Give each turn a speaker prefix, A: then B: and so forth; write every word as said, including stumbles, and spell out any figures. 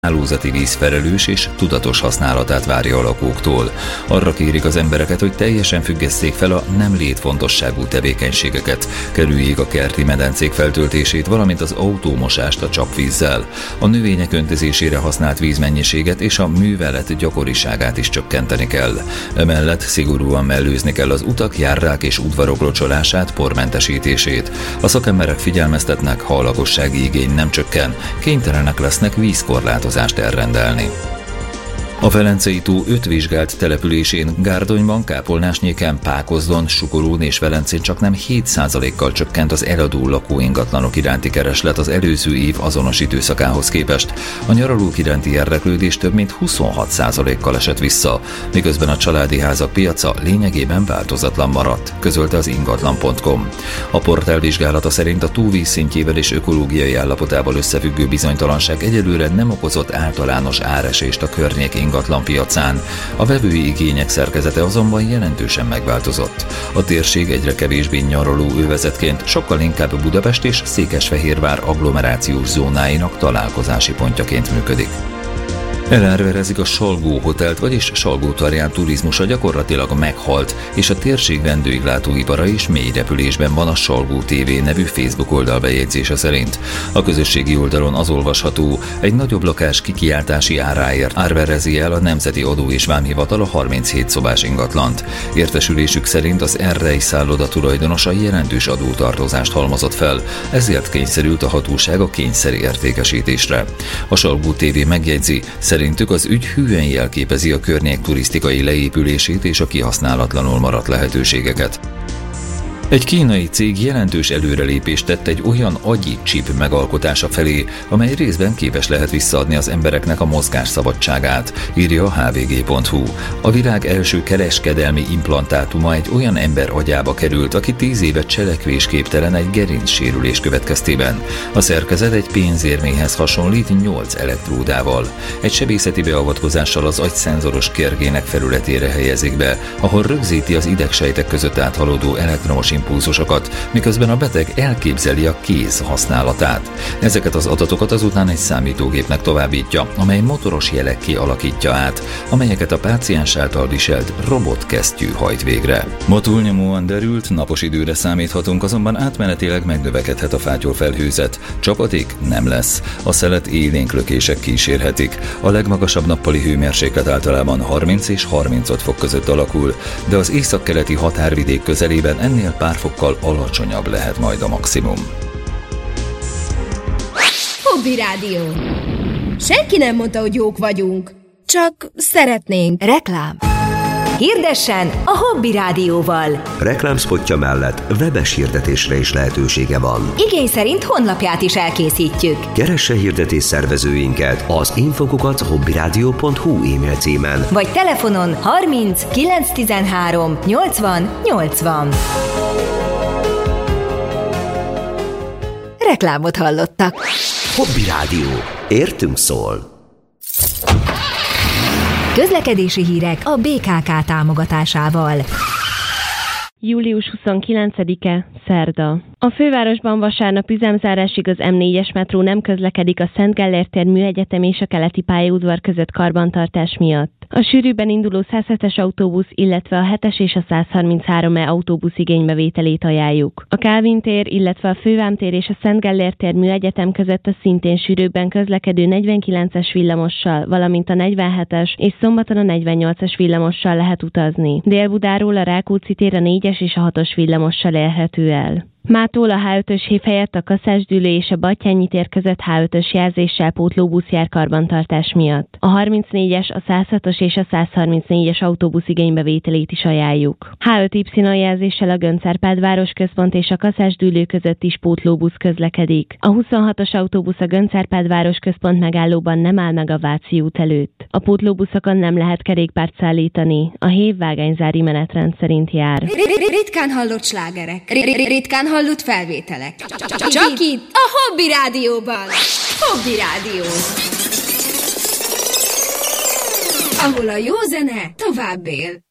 A: hálózati víz felelős és tudatos használatát várja a lakóktól. Arra kérik az embereket, hogy teljesen függesszék fel a nem létfontosságú tevékenységeket, kerüljék a kerti medencék feltöltését, valamint az autómosást a csapvízzel. A növények öntözésére használt vízmennyiséget és a művelet gyakoriságát is csökkenteni kell. Emellett szigorúan mellőzni kell az utak, járrák és udvarok locsolását, pormentesítését. A szakemberek figyelmeztetnek, ha a lakossági igény nem csökken, kénytelenek lesznek vízkorlátozást elrendelni. A Velencei-tó öt vizsgált településén, Gárdonyban, Kápolnásnyéken, Pákozdon, Sukorón és Velencén csaknem hét százalékkal csökkent az eladó lakóingatlanok iránti kereslet az előző év azonos időszakához képest. A nyaralók iránti érdeklődés több mint huszonhat százalékkal esett vissza, miközben a családi házak piaca lényegében változatlan maradt, közölte az ingatlan pont com. A portál vizsgálata szerint a tó vízszintjével és ökológiai állapotával összefüggő bizonytalanság egyelőre nem okozott általános áresést a környék ingatlan piacán. A vevői igények szerkezete azonban jelentősen megváltozott. A térség egyre kevésbé nyaraló övezetként, sokkal inkább Budapest és Székesfehérvár agglomerációs zónáinak találkozási pontjaként működik. Elárverezik a Salgó Hotelt, vagyis Salgótarján turizmusa gyakorlatilag meghalt, és a térség vendéglátóipara is mély repülésben van a Salgó té vé nevű Facebook oldal bejegyzése szerint. A közösségi oldalon az olvasható, egy nagyobb lakás kikiáltási áráért árverezi el a Nemzeti Adó és Vámhivatal a harminchét szobás ingatlant. Értesülésük szerint az Errej szálloda tulajdonosa jelentős adótartozást halmozott fel, ezért kényszerült a hatóság a kényszer értékesítésre. A Salgó té vé megjegyzi, szerintük az ügy hűen jelképezi a környék turisztikai leépülését és a kihasználatlanul maradt lehetőségeket. Egy kínai cég jelentős előrelépést tett egy olyan agyi chip megalkotása felé, amely részben képes lehet visszaadni az embereknek a mozgásszabadságát, írja a há vé gé pont hú. A világ első kereskedelmi implantátuma egy olyan ember agyába került, aki tíz éve cselekvésképtelen egy gerincsérülés következtében. A szerkezet egy pénzérméhez hasonlít nyolc elektródával. Egy sebészeti beavatkozással az agy szenzoros kérgének felületére helyezik be, ahol rögzíti az idegsejtek között áthaladó elektromos impulzusokat, miközben a beteg elképzeli a kéz használatát. Ezeket az adatokat azután egy számítógépnek továbbítja, amely motoros jelekké alakítja át, amelyeket a páciens által viselt robotkesztyű hajt végre. Ma túlnyomóan derült, napos időre számíthatunk, azonban átmenetileg megnövekedhet a fátyolfelhőzet. Csapadék nem lesz. A szelet élénk lökések kísérhetik. A legmagasabb nappali hőmérséklet általában harminc és harmincöt fok között alakul, de az északkeleti határvidék közelében ennél pár fokkal alacsonyabb lehet majd a maximum.
B: Hobby Rádió. Senki nem mondta, hogy jók vagyunk. Csak szeretnénk.
C: Reklám. Hirdessen a Hobby Rádióval.
D: Reklámspotja mellett webes hirdetésre is lehetősége van.
C: Igény szerint honlapját is elkészítjük.
D: Keresse hirdetés szervezőinket az infokukat hobbyradio pont hú e-mail címen.
C: Vagy telefonon harminc kilenc tizenhárom nyolcvan nyolcvan. Reklámot hallottak.
D: Hobby Rádió. Értünk szól.
C: Közlekedési hírek a bé ká ká támogatásával.
E: július huszonkilencedike, szerda. A fővárosban vasárnap üzemzárásig az em négyes metró nem közlekedik a Szent Gellért tér Műegyetem és a keleti pályaudvar között karbantartás miatt. A sűrűbben induló száz hetes autóbusz, illetve a hetes és a száz harminchárom e autóbusz igénybevételét ajánljuk. A Kálvin tér, illetve a Fővám tér és a Szent Gellért tér Műegyetem között a szintén sűrűbben közlekedő negyvenkilences villamossal, valamint a negyvenhetes és szombaton a negyvennyolcas villamossal lehet utazni. Dél-Budáról a Rákóczi tér a négyes és a hatos villamossal érhető el. Mától a há ötös hév helyett a Kaszásdülő és a Batthyányi tér között há ötös jelzéssel pótlóbusz jár karbantartás miatt. A harmincnégyes, a száz hatos és a száz harmincnégyes autóbusz igénybevételét is ajánljuk. há öt Y jelzéssel a Göncz-Árpád városközpont és a Kaszásdülő között is pótlóbusz közlekedik. A huszonhatos autóbusz a Göncz-Árpád városközpont megállóban nem áll meg a Váci út előtt. A pótlóbuszokon nem lehet kerékpárt szállítani. A hév vágányzári menetrend szerint jár.
B: Ritkán hallott slágerek. Ritkán hallott felvételek. Csak itt, a Hobby Rádióban. Hobby Rádió. Ahol a jó zene tovább él.